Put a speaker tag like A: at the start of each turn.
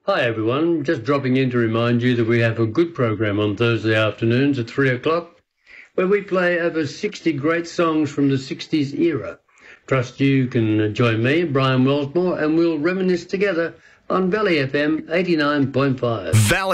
A: Hi everyone, just dropping in to remind you that we have a good program on Thursday afternoons at 3 o'clock where we play over 60 great songs from the 60s era. Trust you can join me, Brian Wellsmore, and we'll reminisce together on Valley FM 89.5.
B: Valley